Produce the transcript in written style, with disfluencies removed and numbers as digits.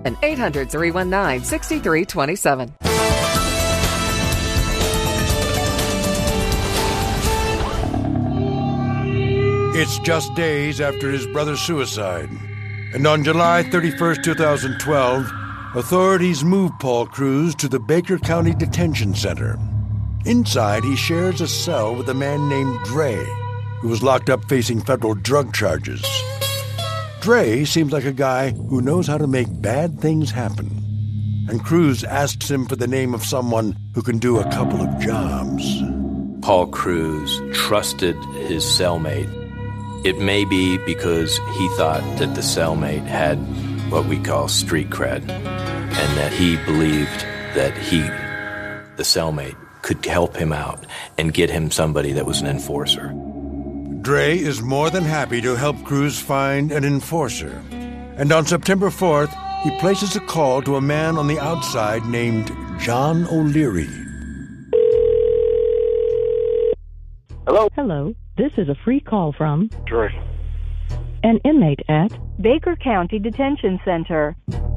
and 800-319-6327. It's just days after his brother's suicide, and on July 31st, 2012, authorities move Paul Cruz to the Baker County Detention Center. Inside, he shares a cell with a man named Dre, who was locked up facing federal drug charges. Dre seems like a guy who knows how to make bad things happen, and Cruz asks him for the name of someone who can do a couple of jobs. Paul Cruz trusted his cellmate. It may be because he thought that the cellmate had what we call street cred, and that he believed that the cellmate, could help him out and get him somebody that was an enforcer. Dre is more than happy to help Cruz find an enforcer. And on September 4th, he places a call to a man on the outside named John O'Leary. Hello? Hello, this is a free call from Dre. an inmate at Baker County Detention Center.